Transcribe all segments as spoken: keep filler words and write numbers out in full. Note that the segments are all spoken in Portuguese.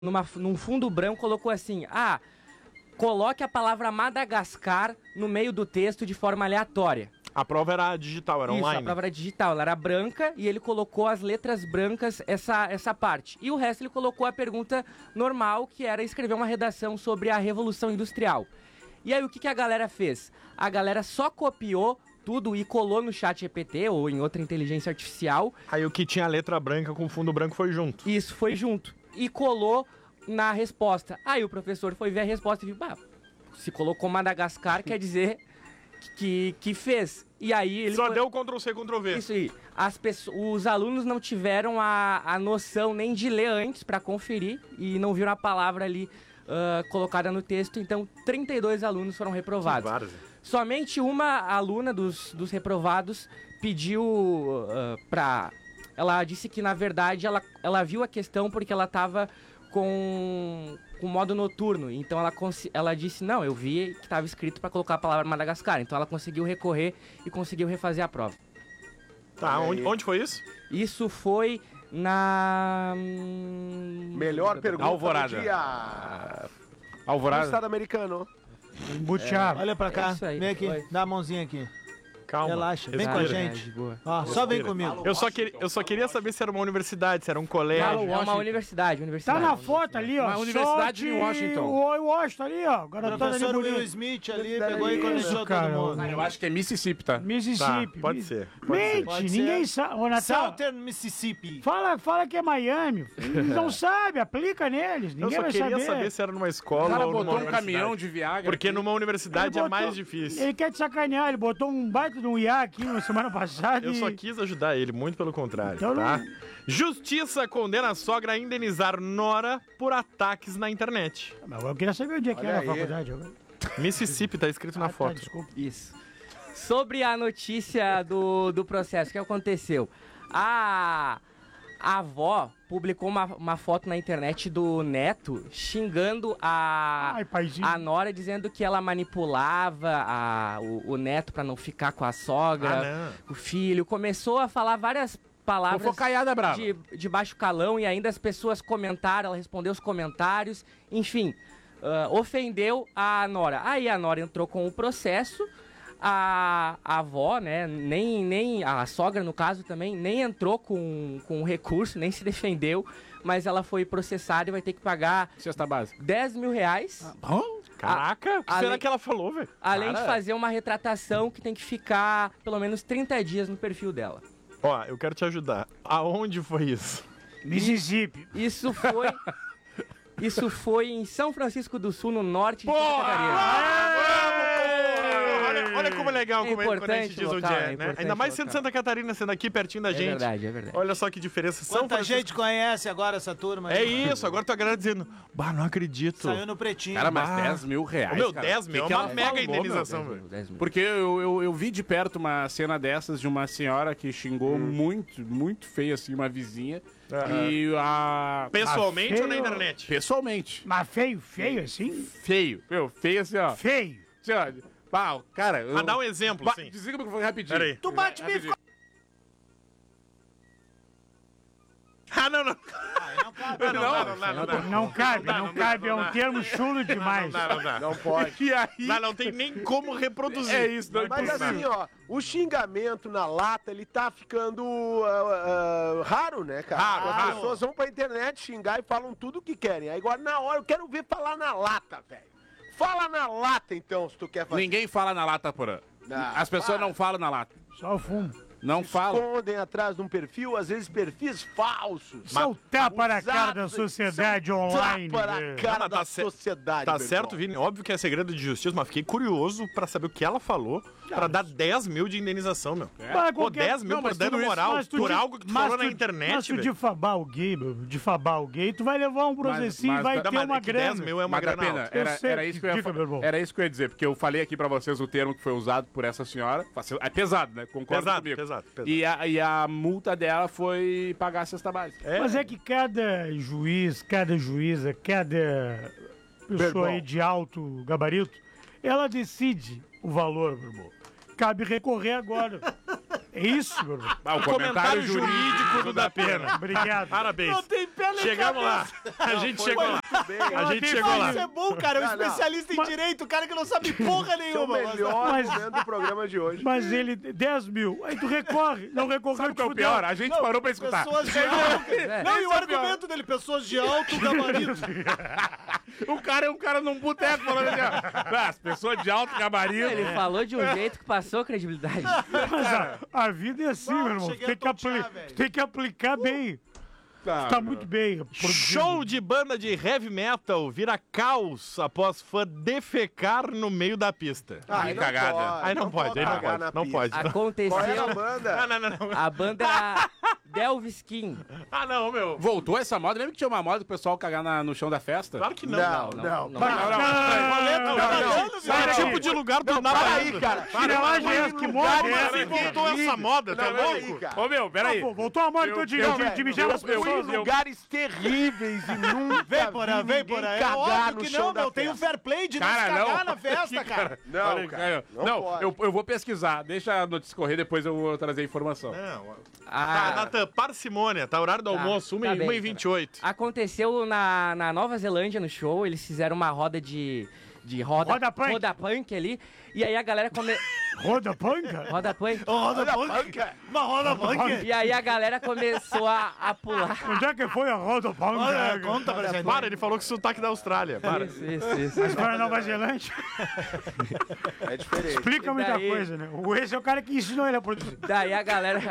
numa, num fundo branco, colocou assim, ah, coloque a palavra Madagascar no meio do texto de forma aleatória. A prova era digital, era Isso, online. a prova era digital, ela era branca e ele colocou as letras brancas, essa, essa parte. E o resto ele colocou a pergunta normal, que era escrever uma redação sobre a Revolução Industrial. E aí o que, que a galera fez? A galera só copiou tudo e colou no chat G P T ou em outra inteligência artificial. Aí o que tinha a letra branca com fundo branco foi junto. Isso, foi junto. E colou na resposta. Aí o professor foi ver a resposta e viu, bah, se colocou Madagascar, quer dizer que, que fez. E aí ele Só foi... deu Ctrl C, Ctrl V. Isso aí. As pessoas, os alunos não tiveram a, a noção nem de ler antes para conferir e não viram a palavra ali uh, colocada no texto. Então, trinta e dois alunos foram reprovados. Somente uma aluna dos, dos reprovados pediu uh, para... Ela disse que, na verdade, ela, ela viu a questão porque ela estava com, com modo noturno. Então, ela, ela disse, não, eu vi que estava escrito para colocar a palavra Madagascar. Então, ela conseguiu recorrer e conseguiu refazer a prova. Tá, onde, onde foi isso? Isso foi na... Melhor pergunta Alvorada. do dia. Alvorada. No estado americano. Butiá. Olha pra cá, É aí, vem aqui, foi. dá a mãozinha aqui. Calma. Relaxa, vem respira. com a gente. Ó, só vem comigo. Eu só, queria, eu só queria saber se era uma universidade, se era um colégio. É uma Washington. universidade, Tá universidade. na foto ali, ó. Uma universidade Solte em Washington. O Washington ali, ó. O Garotona ali professor Will bonito. Smith ali Isso, pegou e conectou todo cara. mundo. Eu acho que é Mississippi, tá? Tá, Mississippi. pode ser. Pode ser. Mente, Pode ser. ninguém sabe. Ô, Natal, Southern Mississippi. fala, fala que é Miami. Eles não sabem, aplica neles. Eu Ninguém só vai queria saber. saber se era numa O escola cara ou numa botou um universidade. caminhão de Viagra. Porque aqui. numa universidade é Ele mais botou- difícil. Ele quer te sacanear, ele botou um baita de um I A aqui na semana passada. Eu e... só quis ajudar ele, muito pelo contrário, Então tá? não- Justiça condena a sogra a indenizar nora por ataques na internet. Mas eu queria saber onde é que Olha era a aí. faculdade. agora. Mississippi, tá escrito na Ah, tá, foto. desculpa. Isso. Sobre a notícia do, do processo, o que aconteceu? A, a avó publicou uma, uma foto na internet do neto xingando a, Ai, paizinho. a nora, dizendo que ela manipulava a, o, o neto pra não ficar com a sogra, Ah, o filho. Começou a falar várias palavras Fofocaiada brava. de, de baixo calão e ainda as pessoas comentaram, ela respondeu os comentários, enfim, ah, ofendeu a nora. Aí a nora entrou com o processo, a, a avó, né, nem, nem, a sogra no caso também, nem entrou com, com recurso, nem se defendeu, mas ela foi processada e vai ter que pagar Cesta básica. dez mil reais, Caraca, o que além- será que ela falou, velho? além de Cara, fazer uma retratação que tem que ficar pelo menos trinta dias no perfil dela. Ó, eu quero te ajudar. Aonde foi isso? Mississippi. Isso foi... Isso foi em São Francisco do Sul, no norte de Santa Catarina. Olha, olha como é legal É como é, quando a importante gente diz o onde local, é, é né? importante Ainda mais o sendo local. Santa Catarina, sendo aqui pertinho da É gente. verdade, é verdade. Olha só que diferença. São Quanta Francisco- gente conhece agora essa turma? É aí? isso, agora tua galera dizendo, bah, não acredito. Saiu no pretinho. Cara, mas Ah. dez mil reais. Ô, meu, cara. dez mil Que é que uma ela mega falou, indenização, meu? velho. dez mil. Porque eu, eu, eu vi de perto uma cena dessas de uma senhora que xingou muito, muito feio, assim, uma vizinha. E a... Pessoalmente Ah, ou na feio. internet? Pessoalmente. Mas feio, feio assim? Feio. Meu, feio assim, ó. Feio. Assim, ó. Pau, cara... Eu... Ah, dá um exemplo, Ba- sim. Desliga o microfone rapidinho. Pera aí. Tu bate bife Rapidinho. Ah, não, não. não, cara. Não, não, não, não, não, não. Não cabe, dá, não, não dá, cabe. não é dá. um termo chulo demais. Não dá, não dá. Não pode. E aí... Não, não tem nem como reproduzir. É isso, não Mas impossível. assim, ó, o xingamento na lata, ele tá ficando ah, ah, raro, né, cara? Raro, As raro. pessoas vão pra internet xingar e falam tudo o que querem. Aí agora, na hora, eu quero ver falar na lata, velho. Fala na lata, então, se tu quer fazer. Ninguém fala na lata, porã. Ah, As pessoas para. não falam na lata. Só o fumo. Não falam. Escondem atrás de um perfil, às vezes perfis falsos. Isso é o tapa na cara da Usados- sociedade são online. Tapa na né? cara Não, mas da tá cer- sociedade, Tá meu certo, irmão. Vini. Óbvio que é segredo de justiça, mas fiquei curioso pra saber o que ela falou pra dar dez mil de indenização, meu. Mas Pô, qualquer- dez mil Não, por mas dano tudo isso- moral, Mas tu por di- algo que tu mas falou na tu- internet, Mas tu velho. difabar o gay, meu, difabar o gay, tu vai levar um processinho mas- e vai mas- ter mas uma é que dez grana. mil é uma Mas da grana pena, alta. Eu era, sei era, que isso que eu ia dica, fa- meu irmão. era isso que eu ia dizer, porque eu falei aqui pra vocês o termo que foi usado por essa senhora. É pesado, né? Concordo Pesado, comigo. pesado, pesado. E a, e a multa dela foi pagar a cesta básica. É. Mas é que cada juiz, cada juíza, cada pessoa Verbal. aí de alto gabarito, ela decide o valor, meu irmão. Cabe recorrer agora. É isso, meu irmão. Ah, o Comentário jurídico do Datena. Obrigado. Parabéns. Não tem pé nem Chegamos lá. A gente chegou lá. A gente chegou lá. Isso é bom, cara. É um Não, não. especialista em Mas- direito, o cara que não sabe porra Esse é o nenhuma. mas- melhor Mas- momento do programa de hoje. Mas ele, dez mil. Aí tu recorre. Não recorreu, Sabe o te que é o fudeu. pior? A gente Não, parou pra escutar. Pessoas de alto. É. Não, e Esse o é o pior. argumento dele, pessoas de alto gabarito. O cara é um cara num boteco falando assim, ó. "Ah, As pessoas de alto gabarito. Ele falou de um jeito que passou credibilidade. Mas a, a vida é assim, Não, meu irmão. Tu cheguei tem a que, apli tontear, velho. tu tem que aplicar bem. Tá, Tá muito bem. produzido. Show de banda de heavy metal vira caos após fã defecar no meio da pista. Aí não cagada. pode, Aí não pode, aí não cagar pode. na Não pista. pode. Qual é a Aconteceu. banda? Não, não, não, não. A banda era Delviskin. Ah, não, meu. Voltou essa moda? Lembra que tinha uma moda do pessoal cagar na- no chão da festa? Claro que não. Não, não. não. Vai, Não, não, não, Não, não. Qual Para tipo aí. de lugar do Não, nada para aí, cara. Chinelagem é essa? Que moda Como é assim essa? voltou essa moda? Tá Não, peraí, louco? cara. Ô, meu, peraí. Ah, pô, voltou a moda então de, eu- de, de mijar nas eu- eu- pessoas. Fui em lugares terríveis e nunca Vem, Porã, vi vem, ninguém Porã. É cagar óbvio no que chão não, da meu. Tem um festa. fair play de não se Cara, cagar não. na festa, Que cara. Não, Olha, cara, não Não, pode. eu, eu vou pesquisar. Deixa a notícia correr, depois eu vou trazer a informação. Não. A- Tá, Natan, parcimônia. Tá horário do Tá, almoço, tá bem, uma e vinte e oito. Aconteceu na, na Nova Zelândia, no show, eles fizeram uma roda de, de roda, Roda punk. roda punk ali, e aí a galera come... Roda panca? roda punk, Roda Olha a punk. panca. Uma roda punk. e aí a galera começou a, a pular. Onde é que foi a roda panca? Olha, conta pra gente. Para, ele falou que sotaque da Austrália. Para. Isso, isso, isso. Mas para a Nova Zelândia, É diferente. explica muita daí? coisa, né? O esse é o cara que ensinou ele a produzir. Daí a galera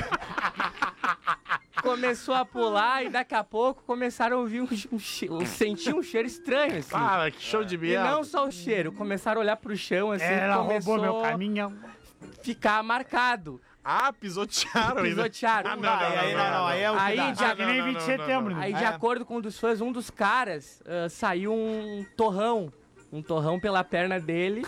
começou a pular e daqui a pouco começaram a ouvir um, um, che- sentir um cheiro estranho, assim. Para, que show de E merda. não só o cheiro, começaram a olhar pro chão, assim, Ela começou roubou meu caminhão. a ficar marcado, Ah, pisotearam ainda. pisotearam. Ah, não, Aí, aí, não, não, aí é o que Aí, dá. de- Ah, que nem não, vinte de não, não, setembro. Aí, né? de É. acordo com um dos fãs, um dos caras ah, saiu um torrão. Um torrão pela perna dele.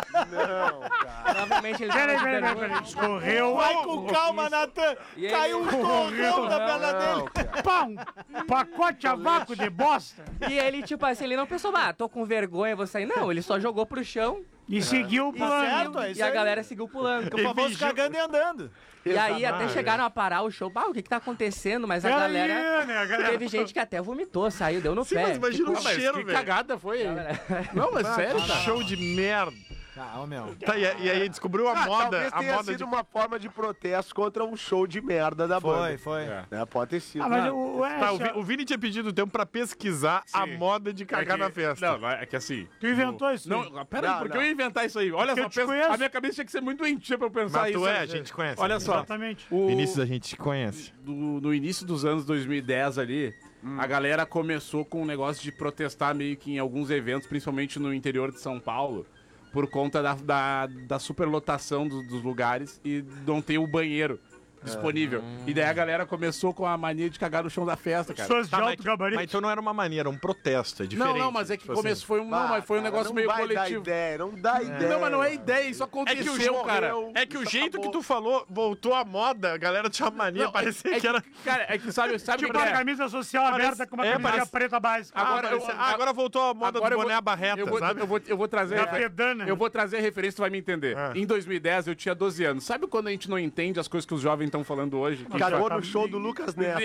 Não, cara. Provavelmente ele Peraí, tava peraí, peraí, esperando. peraí. Escorreu. Vai com calma, Natan. E ele- Caiu um torrão da perna dele. Pão! Pacote a vácuo de bosta. E ele, tipo assim, ele não pensou, ah, tô com vergonha, vou sair. Não, ele só jogou pro chão E seguiu Tá pulando. certo, é isso e a aí. galera seguiu pulando. O famoso cagando e andando. E aí até Exatamente. chegaram a parar o show. Ah, o que que tá acontecendo? Mas a Peraí, galera... né, a galera- Teve gente que até vomitou, saiu, deu no Sim, pé. mas imagina Ficou- o Mas cheiro, que velho. cagada foi. Não, mas sério, cara. Show de merda. Ah, ô, meu. Tá, e, e aí descobriu a Ah, moda. talvez A tenha moda sido de... uma forma de protesto contra um show de merda da Foi, banda. foi. É. Né, pode ter sido. Ah, mas né? o, o, Tá, o, essa- Vi- o Vini tinha pedido tempo pra pesquisar a Sim. moda de cagar É que- na festa. Não, é que assim. Tu inventou isso? Não, aí? peraí, Não, porque não. eu ia inventar isso aí? Olha Porque só, eu te pensa- conheço. a minha cabeça tinha que ser muito doentia pra eu pensar Mas isso. tu é, né? a gente conhece. Olha só, Exatamente. o, Vinícius, a gente conhece. do- no início dos anos dois mil e dez ali, a galera começou com um negócio de protestar meio que em alguns eventos, principalmente no interior de São Paulo, por conta da, da, da superlotação do- dos lugares e não ter o banheiro disponível. E daí a galera começou com a mania de cagar no chão da festa, cara. Pessoas de Tá, mas, alto gabarito. mas então não era uma mania, era um protesto, é diferente. Não, não, mas é que tipo começou, foi um, não, Ah, mas foi um cara, negócio não meio vai coletivo. Dar ideia, não dá ideia. Não, mas não é ideia, isso É que aconteceu, o cara. morreu. É que o Isso jeito acabou. que tu falou voltou à moda, a galera tinha mania, Não, parecia é, que era... Cara, é que sabe, sabe Tipo o que uma é? camisa social Parece- aberta com uma é, camisinha parece- preta básica. Agora Ah, eu- parecia- ah, agora voltou a moda Agora do eu boné vou- à barreta, eu vou, sabe? eu vou, eu vou trazer. Da pedana. Eu vou trazer a referência, tu vai me entender. Ah. Em dois mil e dez, eu tinha doze anos. Sabe quando a gente não entende as coisas que os jovens estão falando hoje? Que Cagou Tá- no show do Lucas Neto.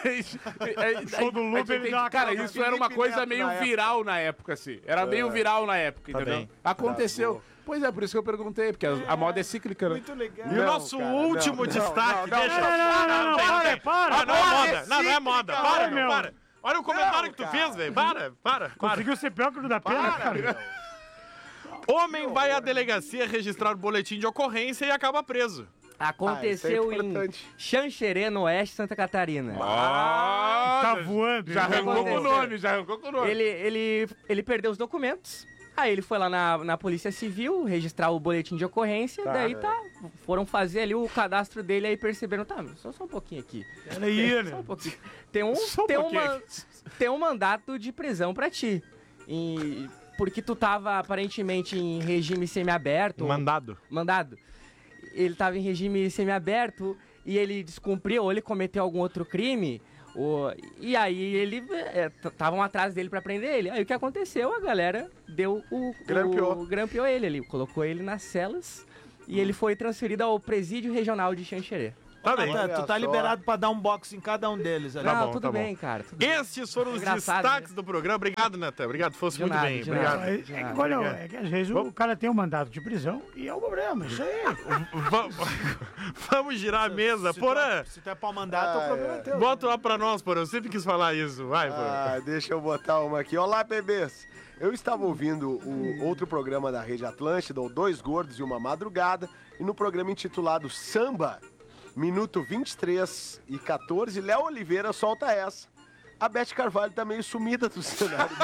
show do Lupe, ele deu uma Cara, cagada. isso era uma Felipe coisa Neto meio na época. viral na época, assim. Era meio viral na época, Tá entendeu? bem. Aconteceu. Pois é, por isso que eu perguntei, porque a, a moda é cíclica, né? Muito legal. E o Não, nosso cara, último não, não, destaque, não, não, deixa... Não, não, não, não, tem, para, tem. para. Ah, não é Moda moda, é não, não é moda, cíclica, para, meu. meu, para. Olha o comentário Não, que tu cara. fez, velho, para, para, para. Conseguiu ser pior que o da pena, Para, cara. meu. Homem vai à delegacia registrar boletim de ocorrência e acaba preso. Aconteceu Ah, isso é em importante. Xanxerê, no oeste de Santa Catarina. Ah, Tá voando. já ele arrancou com o aconteceu? nome, já arrancou com o nome. Ele, ele, ele perdeu os documentos. Aí ele foi lá na, na Polícia Civil registrar o boletim de ocorrência. Daí tá. Foram fazer ali o cadastro dele aí perceberam. Tá, só, só um pouquinho aqui. Era aí, Só um né? pouquinho. Tem um, Só um tem pouquinho. uma, tem um mandato de prisão pra ti. E, porque tu tava aparentemente em regime semiaberto. Mandado. Mandado. Ele tava em regime semiaberto e ele descumpriu ou ele cometeu algum outro crime. O, e aí ele estavam atrás dele pra prender ele. Aí o que aconteceu? A galera deu o Grampeou. o, grampeou ele ali, colocou ele nas celas e ele foi transferido ao Presídio Regional de Xanxerê. Tá bem. Natan, tu tá só. liberado pra dar um box em cada um deles ali. Não, bom, tudo tá bom. bem, cara. tudo bem. Estes foram os Engraçado, destaques né? do programa. Obrigado, Natan. Obrigado, fosse De muito nada, bem. de Obrigado. nada. É, é, que, quando, é que às vezes o cara tem um mandato de prisão e é um problema, isso aí. Vamos, vamos girar a mesa. Se Porã, tu, se tu é pau mandato, Ah, o problema é. é teu. bota lá pra nós, Porã. Eu sempre quis falar isso. Vai, Porã. Ah, deixa eu botar uma aqui. Olá, bebês. Eu estava ouvindo o outro programa da Rede Atlântida, o Dois Gordos e Uma Madrugada, e no programa intitulado Samba, minuto vinte e três e quatorze, Léo Oliveira solta essa. A Beth Carvalho tá meio sumida do cenário.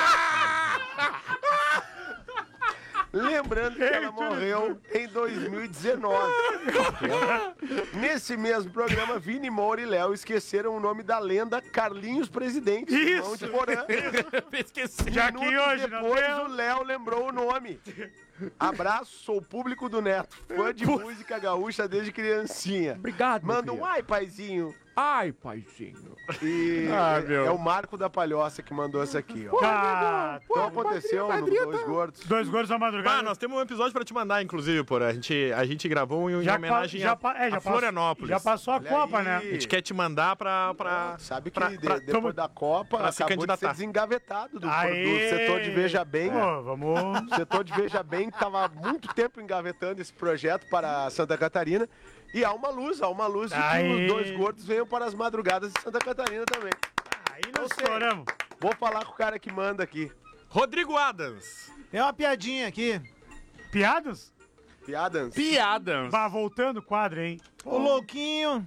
Lembrando que ela morreu em dois mil e dezenove. Nesse mesmo programa, Vini Moura e Léo esqueceram o nome da lenda Carlinhos Presidente, irmão de Porã. Esqueci. Já que Minutos hoje não depois, tem- o Léo lembrou o nome. Abraço, sou o público do Neto, fã de música gaúcha desde criancinha. Obrigado, meu Manda um filho. ai, paizinho. Ai, paizinho. E Ah, é, meu. é o Marco da Palhoça que mandou essa aqui, ó. Tá, Então aconteceu no Dois Gordos. dois gordos na madrugada. Ah, nós temos um episódio pra te mandar, inclusive, Porã. A gente, a gente gravou em, em já homenagem pa- já a, pa- é, já a passou- Florianópolis. Já passou a Olha Copa, aí. né? A gente quer te mandar pra... pra... Sabe que pra- de- pra- depois Tamo- da Copa pra se acabou de ser candidatar. desengavetado do, Aê! do setor de Veja Bem. Pô, vamos... O setor de Veja Bem estava há muito tempo engavetando esse projeto para Santa Catarina. E há uma luz, há uma luz de que Aê! os Dois Gordos venham para as madrugadas de Santa Catarina também. Aí Não nós sei. estouramos. Vou falar com o cara que manda aqui. Rodrigo Adams. Tem uma piadinha aqui. Piadas? Piadas? Piadas. Bah, voltando o quadro, hein? O louquinho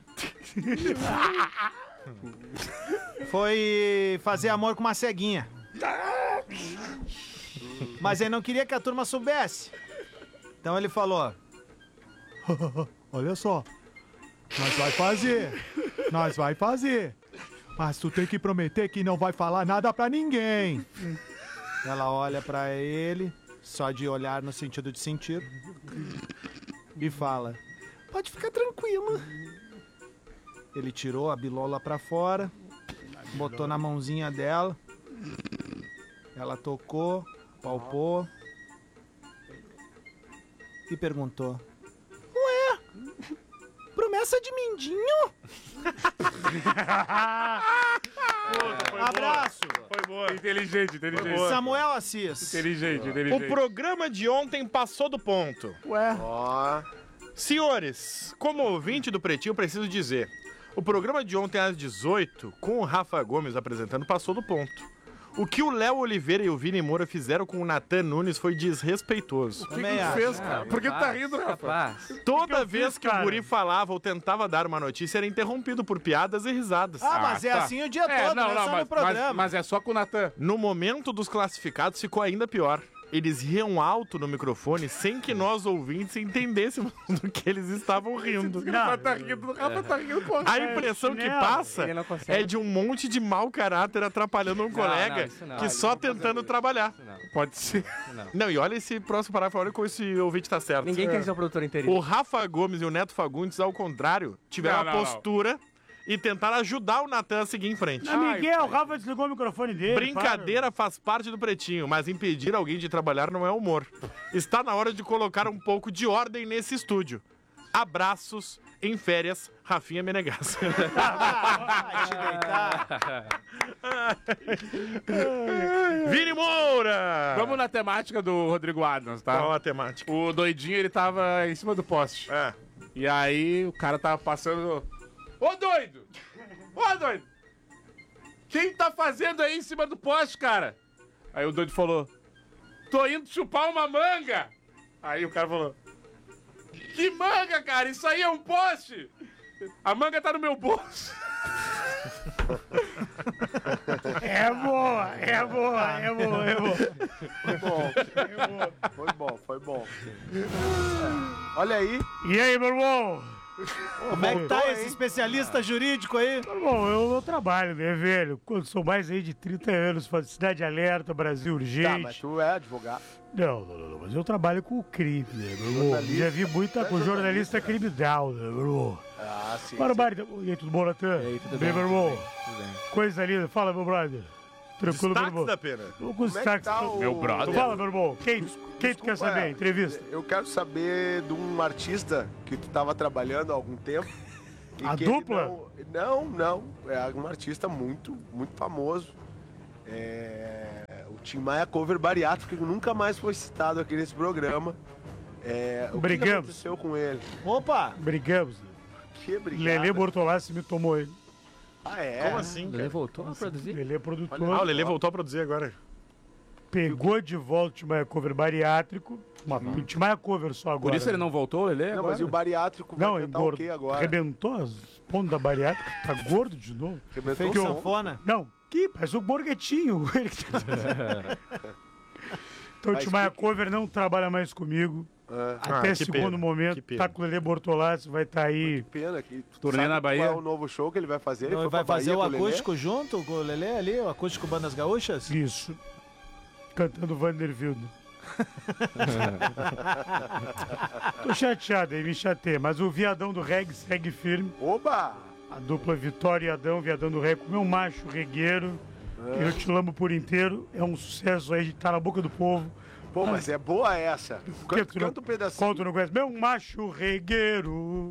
foi fazer amor com uma ceguinha. Mas ele não queria que a turma soubesse. Então ele falou: olha só, nós vai fazer, nós vai fazer. Mas tu tem que prometer que não vai falar nada pra ninguém. Ela olha pra ele, só de olhar no sentido de sentir, e fala: pode ficar tranquilo. Ele tirou a bilola pra fora, botou na mãozinha dela, ela tocou, palpou e perguntou: ué, promessa de mindinho? Abraço. Foi boa. Inteligente, inteligente. Samuel Assis. Inteligente, O inteligente. programa de ontem passou do ponto. Ué, Ó, Senhores, como ouvinte do Pretinho, preciso dizer: o programa de ontem às dezoito, com o Rafa Gomes apresentando, passou do ponto. O que o Léo Oliveira e o Vini Moura fizeram com o Natan Nunes foi desrespeitoso. O que Também que tu acho. fez, cara? Por que tu tá rindo, Rafa? Rapaz. Toda que eu vez fiz, que o cara? guri falava ou tentava dar uma notícia, era interrompido por piadas e risadas. ah, mas é tá. assim o dia É, todo, não, não, é não, só mas, no programa. mas, mas é só com o Natan. No momento dos classificados ficou ainda pior. Eles riam alto no microfone sem que nós ouvintes entendêssemos do que eles estavam rindo. O Rafa tá rindo, o Rafa tá rindo, porra. A impressão que chinelo. passa Ele não consegue. é de um monte de mau caráter atrapalhando um colega não, isso não. que Ah, só tentando trabalhar. Não, Pode ser. não. Não, e olha esse próximo parágrafo, olha como esse ouvinte tá certo. Ninguém quer ser o produtor O interino. Rafa Gomes e o Neto Fagundes, ao contrário, tiveram Não, a não, postura e tentaram ajudar o Natan a seguir em frente. Ah, Miguel, o Rafa desligou o microfone dele. Brincadeira faz parte do Pretinho, mas impedir alguém de trabalhar não é humor. Está na hora de colocar um pouco de ordem nesse estúdio. Abraços em férias, Rafinha Menegas. Vai te deitar. Vini Moura! Vamos na temática do Rodrigo Adams, tá? Qual a temática? O doidinho, ele tava em cima do poste. É. E aí, o cara tava passando... Ô, doido! Ô, doido! Quem tá fazendo aí em cima do poste, cara? Aí o doido falou... Tô indo chupar uma manga! Aí o cara falou... Que manga, cara? Isso aí é um poste! A manga tá no meu bolso. É boa, é boa, é boa, é boa. foi bom. Foi bom, foi bom. Olha aí. E aí, meu irmão? Como é que tá Voltou, esse hein? especialista jurídico aí? Meu irmão, eu, eu trabalho, né, velho? Quando sou mais aí de trinta anos, faço Cidade Alerta, Brasil Urgente. Tá, mas tu é advogado. Não, não, não, não, mas eu trabalho com crime, né, meu irmão? Jornalista. Já vi muita com jornalista criminal, né, meu irmão? Ah, sim. Barbaridade. E aí, tudo bom, Natan? E aí, tudo bem, bem, meu irmão? tudo bem. Coisa linda. Fala, meu brother. Tranquilo, meu Destaques irmão. da pena. Vamos com os Como é que destaques. tá o... Meu brother. Fala, meu irmão. Quem, quem tu quer Desculpa, saber? é, Entrevista. Eu quero saber de um artista que tu tava trabalhando há algum tempo. e A que ele dupla? Não, não, não. É um artista muito, muito famoso. É... O Tim Maia Cover Bariátrico, que nunca mais foi citado aqui nesse programa. É... O que que Brigamos. aconteceu com ele? Opa! Brigamos. Que brigada. Lelê Bortolassi me tomou ele. Ah, é? Como assim, Ele cara? voltou a produzir? Lelê é produtor. Ah, o Lelê voltou a produzir agora. Pegou de volta o Timaya Cover bariátrico. Uma, o Timaya Cover só agora. Por isso ele não voltou, ele Não, agora? mas e o bariátrico Não, vai é cantar o gordo. quê agora? Arrebentou as pontas da bariátrica. Tá gordo de novo. Arrebentou Fez o som. sanfona? Não, que parece o Borghetinho. Ele que tá- Então o Mas Timaya que- Cover não trabalha mais comigo. Ah, Até que segundo pena, momento. que pena. Tá com o Lelê Bortolassi, vai estar aí. pena que... tu Turnê sabe na Bahia? Qual é o novo show que ele vai fazer? Ele Não, foi vai pra fazer Bahia o com Lelê? acústico junto com o Lelê ali, o acústico Bandas Gaúchas? Isso. Cantando Vanderbilt. Tô chateado aí, me chateei. Mas o viadão do reggae segue firme. Oba! A dupla Vitória e Adão, viadão do reggae, meu macho regueiro. Eu te lambo por inteiro. É um sucesso aí, tá na boca do povo. Pô, mas é boa essa. Que Canta, tu não- canta um pedacinho. Qual tu não conhece? Meu macho regueiro.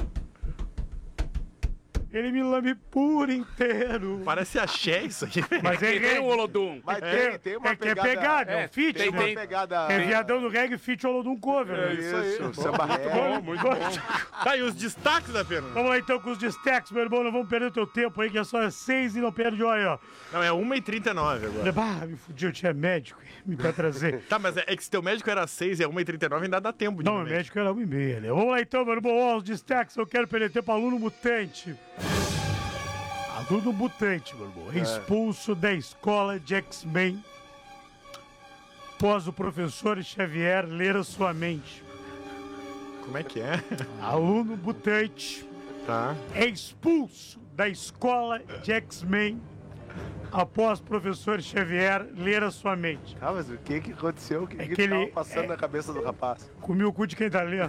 Ele me lambe por inteiro. Parece axé isso aqui. Mas é Tem um reggae. Olodum. Mas É, tem, tem uma é que é pegada... pegada, é um é, feat, Tem né? uma tem- pegada... É viadão do reggae, feat Olodum cover. né? Isso, samba Bom, reggae. muito bom. Tá, e os destaques da pena? Vamos lá então com os destaques, meu irmão. Não vamos perder teu tempo aí, que é só seis e não perde, olha, ó. Não, é uma e trinta e nove agora. Ah, me fudi, eu tinha médico me pra trazer. Tá, mas é, é que se teu médico era seis e é uma e trinta e nove, ainda dá tempo de ir Não, no o médico era uma e meia, né? Vamos lá então, meu irmão. Ó, os destaques, eu quero perder tempo. Aluno mutante. Aluno mutante, meu irmão. Expulso da escola de X-Men. Após o professor Xavier ler a sua mente. Como é que é? Aluno mutante Tá. é expulso da escola de X-Men após professor Xavier ler a sua mente. Ah, mas o que que aconteceu? O que É que que ele- tava passando é- na cabeça do rapaz? Comi o cu de quem tá lendo.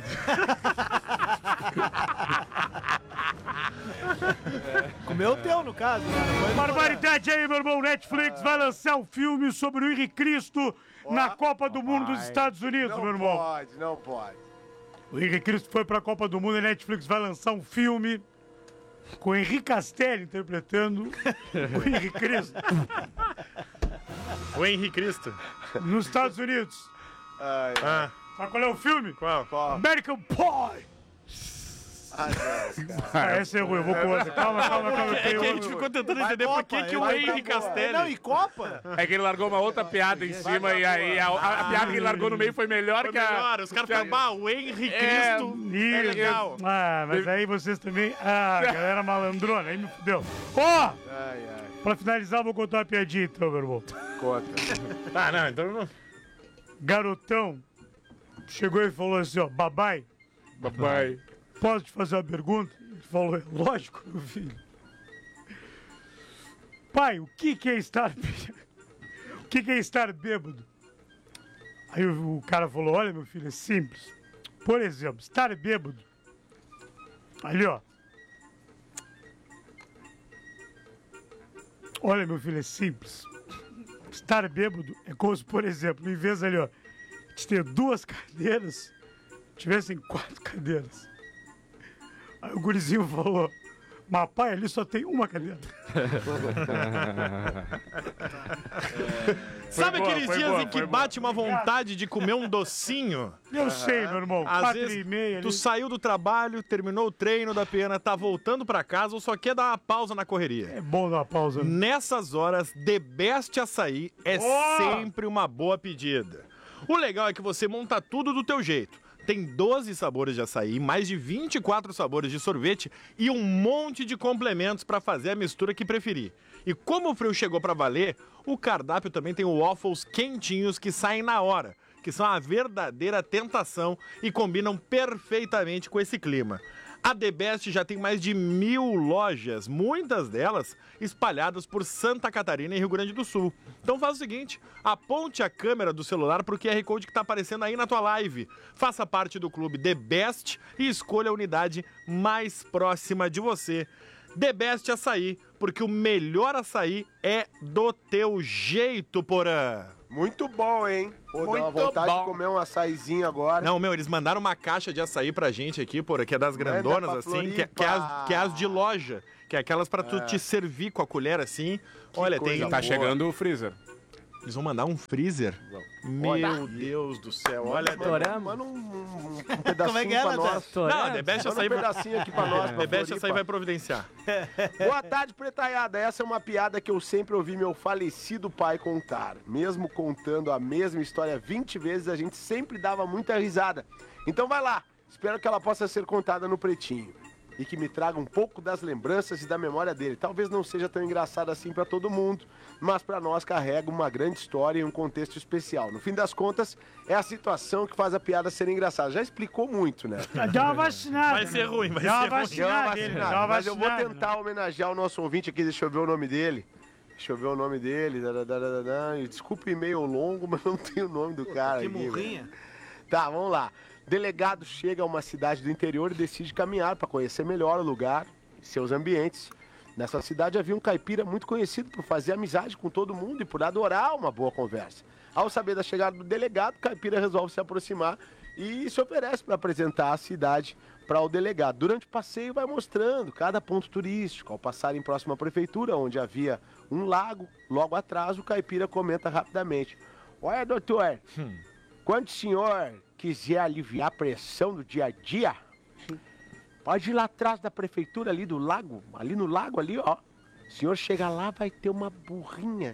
Comeu o teu, no caso. Né? Não foi Barbaridade aí, meu irmão. Netflix vai lançar um filme sobre o Henrique Cristo na Copa do Mundo dos Estados Unidos, Não meu irmão. pode, não pode. O Henrique Cristo foi pra Copa do Mundo e a Netflix vai lançar um filme com o Henrique Castelli interpretando o Henrique Cristo O Henrique Cristo. nos Estados Unidos. Ai, Ah, Sabe qual é o filme? qual? qual? American Pie. Ah, não, cara. Ah, essa é ruim, eu vou com outra. Calma, calma, calma. eu É que a tenho gente outra. ficou tentando Vai, entender por que, Copa, que o vai Henrique pra boa. Castelli... Não, e Copa? É que ele largou uma outra piada em cima e aí a, a- a piada que ele largou no meio foi melhor Foi que a... melhor, os caras falaram, bah, o Henrique É, Cristo é, Isso. legal. Ah, mas aí vocês também... Ah, galera malandrona, aí me fudeu. Ó, Ai, ai. pra finalizar, eu vou contar uma piadinha então, meu irmão. Conta. Tá, não, então... não- Garotão chegou e falou assim, ó, babai, Papai. posso te fazer uma pergunta? Ele falou, é lógico, meu filho. Pai, o que que é estar... bê- o que que é estar bêbado? Aí o, o cara falou, olha, meu filho, é simples. Por exemplo, estar bêbado. Ali, ó. Olha, meu filho, é simples. Estar bêbado é como se, por exemplo, em vez ali, ó, de ter duas cadeiras, tivessem quatro cadeiras. Aí o gurizinho falou, mas pai, ali só tem uma cadeira. Sabe boa, aqueles foi dias boa, em que foi bate uma vontade de comer um docinho? Eu sei, meu irmão, Às quatro vezes, e meia ali. tu saiu do trabalho, terminou o treino da pena, tá voltando pra casa ou só quer dar uma pausa na correria? É bom dar uma pausa. né? Nessas horas, The Best Açaí é Oh! sempre uma boa pedida. O legal é que você monta tudo do teu jeito. Tem doze sabores de açaí, mais de vinte e quatro sabores de sorvete e um monte de complementos para fazer a mistura que preferir. E como o frio chegou para valer, o cardápio também tem waffles quentinhos que saem na hora, que são a verdadeira tentação e combinam perfeitamente com esse clima. A The Best já tem mais de mil lojas, muitas delas espalhadas por Santa Catarina e Rio Grande do Sul. Então faz o seguinte, aponte a câmera do celular para o Q R Code que está aparecendo aí na tua live. Faça parte do clube The Best e escolha a unidade mais próxima de você. The Best Açaí, porque o melhor açaí é do teu jeito, Porã. Muito bom, hein? Pô, dá uma vontade bom. de comer um açaizinho agora. Não, meu, eles mandaram uma caixa de açaí pra gente aqui, Porã, que é das grandonas, assim, que, que, é as, que é as de loja, que é aquelas pra tu é. te servir com a colher, assim. Que Olha, tem... Tá boa. chegando o freezer. Eles vão mandar um freezer? Meu Olha. Deus do céu. Olha, Manda, manda um, um, um pedacinho Como é que é, pra nós. Não, The Best Açaí... um pedacinho aqui pra nós. The Best Açaí vai providenciar. Boa tarde, pretaiada. Essa é uma piada que eu sempre ouvi meu falecido pai contar. Mesmo contando a mesma história vinte vezes, a gente sempre dava muita risada. Então vai lá. Espero que ela possa ser contada no Pretinho. E que me traga um pouco das lembranças e da memória dele. Talvez não seja tão engraçado assim pra todo mundo, mas pra nós carrega uma grande história e um contexto especial. No fim das contas, é a situação que faz a piada ser engraçada. Já explicou muito, né? Dá uma vacinada. Vai ser ruim, vai Dá ser uma ruim. vacinada, Dá uma dele, vacinada. dá uma Mas eu vou vacinada. tentar homenagear o nosso ouvinte aqui. Deixa eu ver o nome dele. Deixa eu ver o nome dele. Desculpe o e-mail longo, mas não tem o nome do cara Que aqui. morrinha. Velho. Tá, vamos lá. Delegado chega a uma cidade do interior e decide caminhar para conhecer melhor o lugar e seus ambientes. Nessa cidade havia um caipira muito conhecido por fazer amizade com todo mundo e por adorar uma boa conversa. Ao saber da chegada do delegado, o caipira resolve se aproximar e se oferece para apresentar a cidade para o delegado. Durante o passeio vai mostrando cada ponto turístico. Ao passarem próximo à prefeitura, onde havia um lago, logo atrás o caipira comenta rapidamente: "Olha, doutor, hum. quando o senhor quiser aliviar a pressão do dia a dia, pode ir lá atrás da prefeitura, ali do lago, ali no lago, ali, ó. O senhor chega lá, vai ter uma burrinha.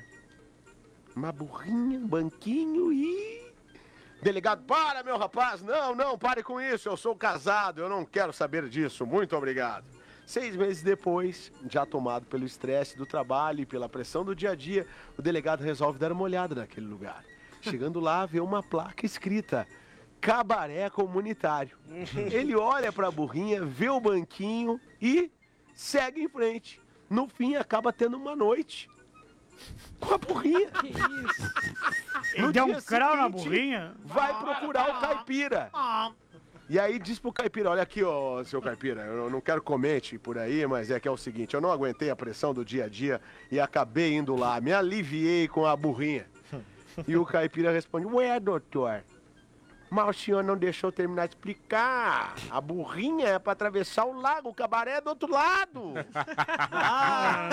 Uma burrinha, um banquinho e... Delegado, para, meu rapaz. Não, não, pare com isso. Eu sou casado, eu não quero saber disso. Muito obrigado." Seis meses depois, já tomado pelo estresse do trabalho e pela pressão do dia a dia, o delegado resolve dar uma olhada naquele lugar. Chegando lá, vê uma placa escrita: cabaré comunitário. Ele olha pra burrinha, vê o banquinho e segue em frente. No fim, acaba tendo uma noite com a burrinha. Que isso? Ele deu um crau na burrinha? Vai procurar o caipira. E aí diz pro caipira: olha aqui, ó, seu caipira, eu não quero comente por aí, mas é que é o seguinte, eu não aguentei a pressão do dia a dia e acabei indo lá, me aliviei com a burrinha. E o caipira responde: ué, doutor, mas o senhor não deixou eu terminar de explicar. A burrinha é pra atravessar o lago, o cabaré é do outro lado. Ah,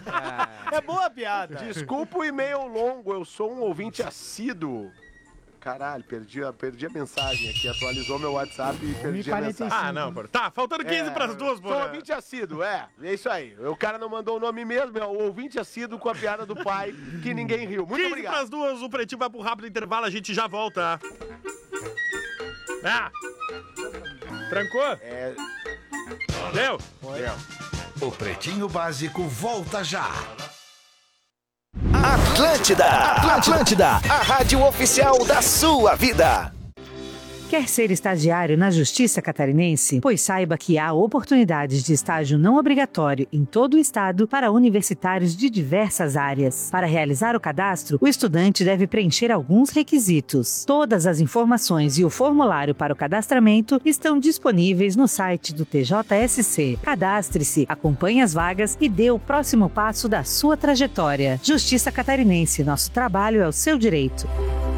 é boa a piada. Desculpa o e-mail longo, eu sou um ouvinte assíduo. Caralho, perdi a, perdi a mensagem aqui, atualizou meu WhatsApp e perdi a mensagem. Ah, não, pô. Tá, faltando quinze é, pras duas, pô. Sou ouvinte assíduo, é, é isso aí. O cara não mandou o nome mesmo, é o ouvinte assíduo com a piada do pai, que ninguém riu. Muito quinze obrigado. pras duas, o Pretinho vai pro rápido intervalo, a gente já volta. Ah! Trancou? É... Deu? Deu. O Pretinho Básico volta já. Atlântida, Atlântida, a rádio oficial da sua vida. Quer ser estagiário na Justiça Catarinense? Pois saiba que há oportunidades de estágio não obrigatório em todo o estado para universitários de diversas áreas. Para realizar o cadastro, o estudante deve preencher alguns requisitos. Todas as informações e o formulário para o cadastramento estão disponíveis no site do T J S C. Cadastre-se, acompanhe as vagas e dê o próximo passo da sua trajetória. Justiça Catarinense, nosso trabalho é o seu direito.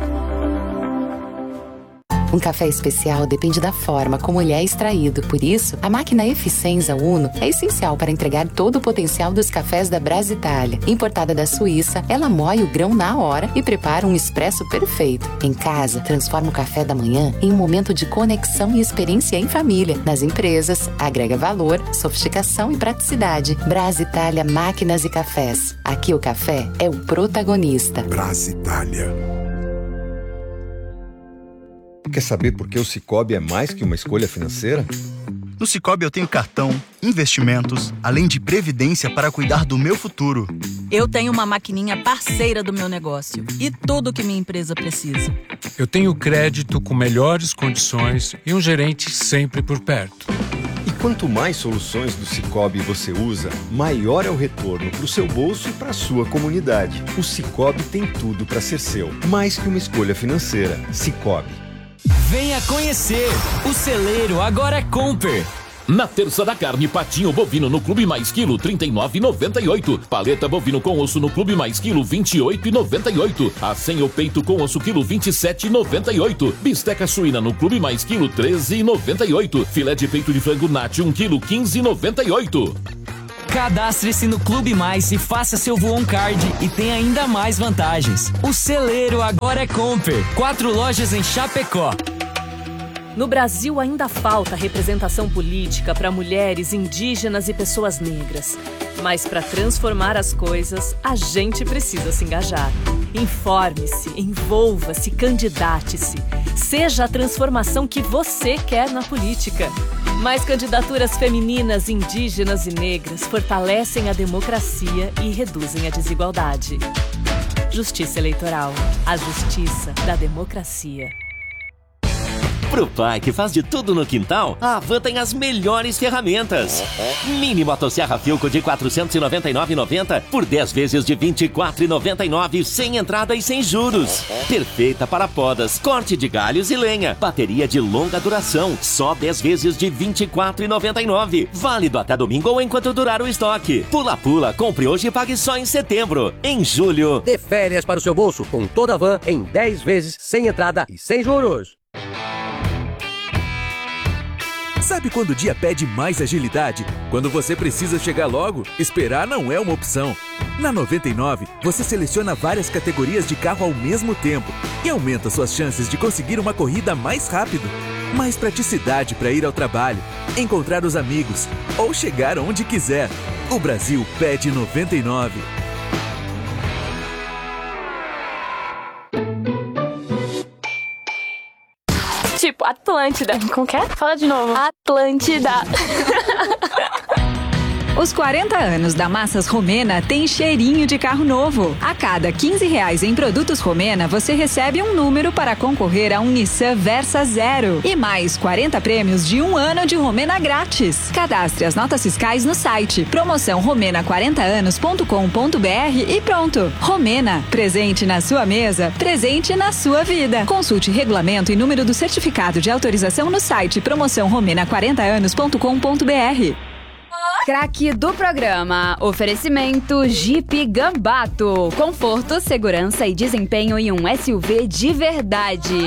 Um café especial depende da forma como ele é extraído. Por isso, a máquina Eficienza Uno é essencial para entregar todo o potencial dos cafés da Brasitália. Importada da Suíça, ela moe o grão na hora e prepara um expresso perfeito. Em casa, transforma o café da manhã em um momento de conexão e experiência em família. Nas empresas, agrega valor, sofisticação e praticidade. Brasitália Máquinas e Cafés. Aqui o café é o protagonista. Brasitália. Quer saber por que o Sicoob é mais que uma escolha financeira? No Sicoob eu tenho cartão, investimentos, além de previdência para cuidar do meu futuro. Eu tenho uma maquininha parceira do meu negócio e tudo que minha empresa precisa. Eu tenho crédito com melhores condições e um gerente sempre por perto. E quanto mais soluções do Sicoob você usa, maior é o retorno para o seu bolso e para a sua comunidade. O Sicoob tem tudo para ser seu, mais que uma escolha financeira. Sicoob. Venha conhecer! O celeiro agora é Comper. Na terça da carne, patinho bovino no Clube Mais Quilo, trinta e nove reais e noventa e oito centavos. Paleta bovino com osso no Clube Mais Quilo, vinte e oito reais e noventa e oito centavos. Acém ou peito com osso quilo, vinte e sete reais e noventa e oito centavos. Bisteca suína no Clube Mais Quilo, treze reais e noventa e oito centavos. Filé de peito de frango Nati, um quilo, quinze reais e noventa e oito centavos. Cadastre-se no Clube Mais e faça seu Voon Card e tem ainda mais vantagens. O celeiro agora é Comper. Quatro lojas em Chapecó. No Brasil ainda falta representação política para mulheres, indígenas e pessoas negras. Mas para transformar as coisas, a gente precisa se engajar. Informe-se, envolva-se, candidate-se. Seja a transformação que você quer na política. Mais candidaturas femininas, indígenas e negras fortalecem a democracia e reduzem a desigualdade. Justiça Eleitoral. A justiça da democracia. Pro pai que faz de tudo no quintal, a Havan tem as melhores ferramentas. Mini motosserra Filco de quatrocentos e noventa e nove reais e noventa centavos por dez vezes de vinte e quatro reais e noventa e nove centavos, sem entrada e sem juros. Perfeita para podas, corte de galhos e lenha. Bateria de longa duração, só dez vezes de vinte e quatro reais e noventa e nove centavos. Válido até domingo ou enquanto durar o estoque. Pula Pula, compre hoje e pague só em setembro. Em julho, dê férias para o seu bolso com toda a Van em dez vezes, sem entrada e sem juros. Sabe quando o dia pede mais agilidade? Quando você precisa chegar logo, esperar não é uma opção. Na noventa e nove, você seleciona várias categorias de carro ao mesmo tempo e aumenta suas chances de conseguir uma corrida mais rápido. Mais praticidade para ir ao trabalho, encontrar os amigos ou chegar onde quiser. O Brasil pede noventa e nove. Tipo, Atlântida. Como que é? Fala de novo. Atlântida. Os quarenta anos da Massas Romena têm cheirinho de carro novo. A cada quinze reais em produtos Romena, você recebe um número para concorrer a um Nissan Versa Zero. E mais quarenta prêmios de um ano de Romena grátis. Cadastre as notas fiscais no site promoção romena quarenta anos ponto com ponto br e pronto. Romena, presente na sua mesa, presente na sua vida. Consulte regulamento e número do certificado de autorização no site promoção romena quarenta anos ponto com ponto br. Craque do programa. Oferecimento Jeep Gambato. Conforto, segurança e desempenho em um S U V de verdade.